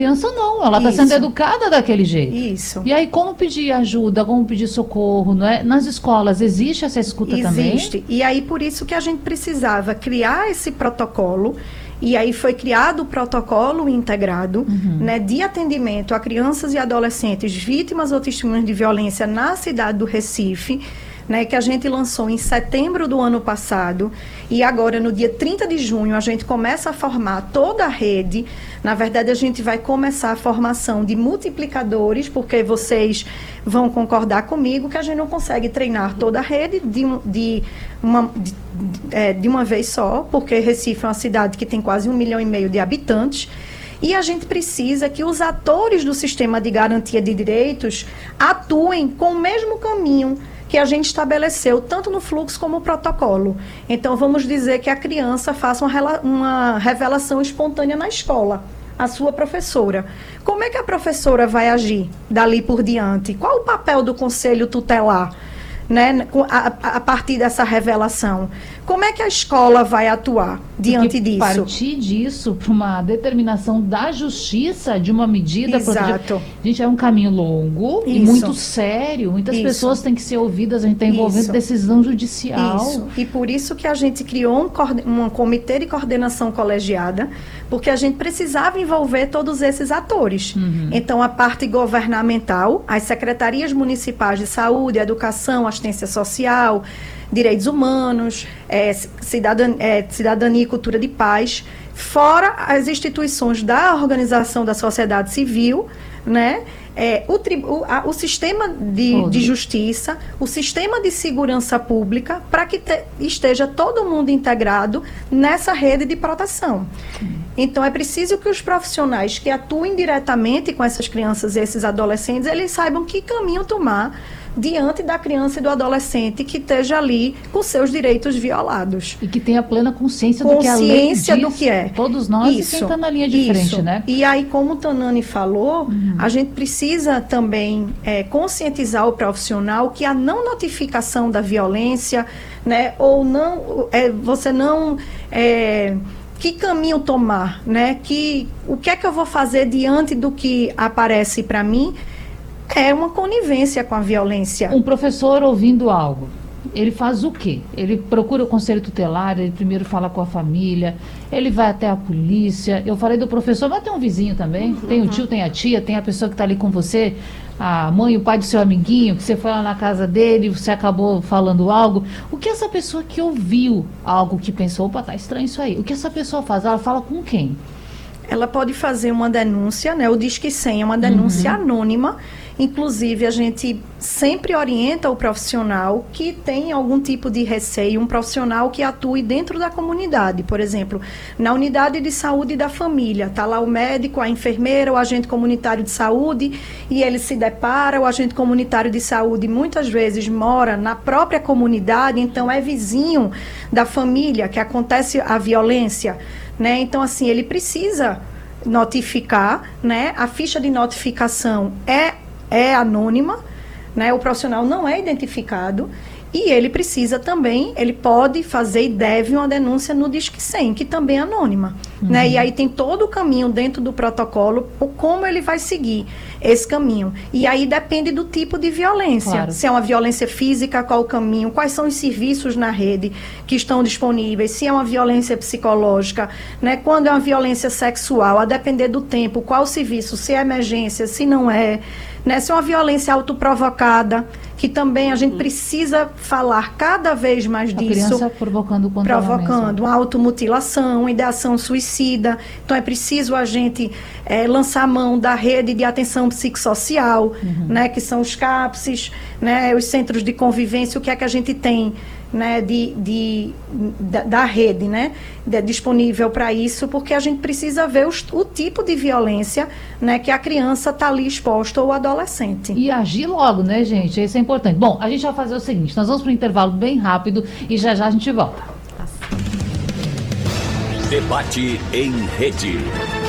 Criança não, ela está sendo Isso. educada daquele jeito. Isso. E aí, como pedir ajuda, como pedir socorro, não é? Nas escolas, existe essa escuta também? Existe. E aí, por isso que a gente precisava criar esse protocolo. E aí foi criado o protocolo integrado, né, de atendimento a crianças e adolescentes vítimas ou testemunhas de violência na cidade do Recife, né, que a gente lançou em setembro do ano passado. E agora, no dia 30 de junho, a gente começa a formar toda a rede. Na verdade, a gente vai começar a formação de multiplicadores, porque vocês vão concordar comigo que a gente não consegue treinar toda a rede de uma vez só, porque Recife é uma cidade que tem quase 1,5 milhão de habitantes. E a gente precisa que os atores do sistema de garantia de direitos atuem com o mesmo caminho que a gente estabeleceu, tanto no fluxo como no protocolo. Então, vamos dizer que a criança faça uma revelação espontânea na escola, a sua professora. Como é que a professora vai agir dali por diante? Qual o papel do conselho tutelar, né, a partir dessa revelação? Como é que a escola vai atuar diante disso? Partir disso para uma determinação da justiça de uma medida protetiva. Gente, é um caminho longo e muito sério. Muitas pessoas têm que ser ouvidas, a gente está envolvendo decisão judicial. Isso. E por isso que a gente criou um comitê de coordenação colegiada, porque a gente precisava envolver todos esses atores. Então, a parte governamental, as secretarias municipais de saúde, educação, assistência social, direitos humanos, cidadania e cultura de paz, fora as instituições da organização da sociedade civil, né? O sistema de justiça, o sistema de segurança pública, para que esteja todo mundo integrado nessa rede de proteção. Então, é preciso que os profissionais que atuem diretamente com essas crianças e esses adolescentes, eles saibam que caminho tomar diante da criança e do adolescente que esteja ali com seus direitos violados. E que tenha plena consciência do que a lei diz. Do que é. Todos nós e quem está na linha de frente, né? E aí, como o Tanani falou, a gente precisa também conscientizar o profissional que a não notificação da violência, né, ou não, você não... que caminho tomar, né? O que é que eu vou fazer diante do que aparece para mim? É uma conivência com a violência. Um professor ouvindo algo, ele faz o quê? Ele procura o conselho tutelar, ele primeiro fala com a família, ele vai até a polícia. Eu falei do professor, mas tem um vizinho também, tem o tio, tem a tia, tem a pessoa que está ali com você, a mãe, o pai do seu amiguinho, que você foi lá na casa dele, você acabou falando algo. O que essa pessoa que ouviu algo que pensou, opa, tá estranho isso aí, o que essa pessoa faz? Ela fala com quem? Ela pode fazer uma denúncia, né? O Disque 100 é uma denúncia anônima. Inclusive, a gente sempre orienta o profissional que tem algum tipo de receio, um profissional que atue dentro da comunidade. Por exemplo, na unidade de saúde da família, está lá o médico, a enfermeira, o agente comunitário de saúde, e ele se depara, o agente comunitário de saúde muitas vezes mora na própria comunidade, então é vizinho da família que acontece a violência, né? Então, assim, ele precisa notificar, né? A ficha de notificação é anônima, né? O profissional não é identificado e ele precisa também, ele pode fazer e deve uma denúncia no Disque 100, que também é anônima, né? E aí tem todo o caminho dentro do protocolo, como ele vai seguir esse caminho. E aí depende do tipo de violência. Claro. Se é uma violência física, qual o caminho, quais são os serviços na rede que estão disponíveis, se é uma violência psicológica, né? Quando é uma violência sexual, a depender do tempo, qual o serviço, se é emergência, se não é, né? Se é uma violência autoprovocada, que também a gente precisa falar cada vez mais disso. A criança provocando contra ela mesma. Uma automutilação, uma ideação suicida. Então, é preciso a gente lançar a mão da rede de atenção psicossocial, né, que são os CAPSs, né, os centros de convivência, o que é que a gente tem, né, da rede, né, disponível para isso, porque a gente precisa ver o tipo de violência, né, que a criança está ali exposta ou o adolescente. E agir logo, né, gente? Isso é importante. Bom, a gente vai fazer o seguinte, nós vamos para um intervalo bem rápido e já já a gente volta. Debate em rede.